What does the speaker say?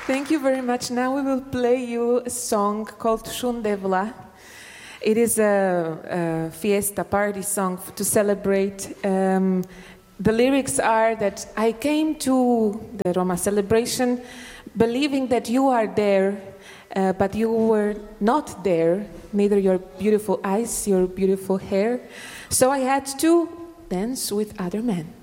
Thank you very much. Now we will play you a song called Shundevla. It is a fiesta party song to celebrate. The lyrics are that I came to the Roma celebration believing that you are there, but you were not there, neither your beautiful eyes, your beautiful hair. So I had to dance with other men.